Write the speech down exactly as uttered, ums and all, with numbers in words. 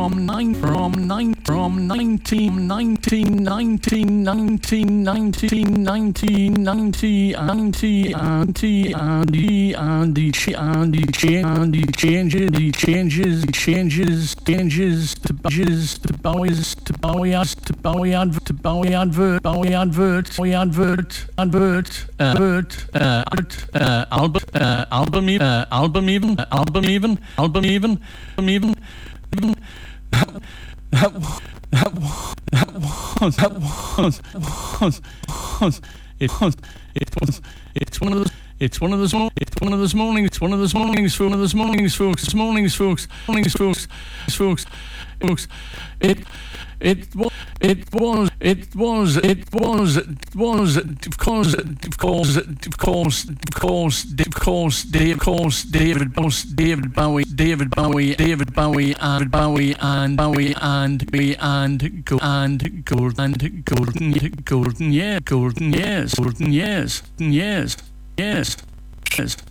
from nine from nine from nineteen nineteen nineteen nineteen nineteen nineteen ninety ninety ninety and the and the and the change and the changes the changes changes changes to changes to Bowie's to Bowie as to Bowie advert to Bowie advert Bowie advert Bowie advert advert advert uh uh album uh album even uh, album even uh, album even album even album even even that that that was that was was was it was it was it's one of the it's one of those it's one of those mornings it's one of those mornings for one of those mornings folks mornings folks mornings folks folks folks it it was it was it was it was it was of course of course of course of course of course Dave of course David Bowie David Bowie David Bowie David Bowie and Bowie and Bowie and Bowie and go and Gordon and Gordon Gordon yeah Gordon yes Gordon yes yes yes yes